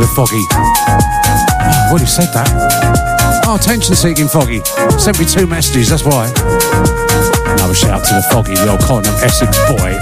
the Foggy. Oh, well, you said that. Oh, attention-seeking Foggy. Sent me 2 messages, that's why. Another shout to the Foggy, the old Cottenham Essex boy.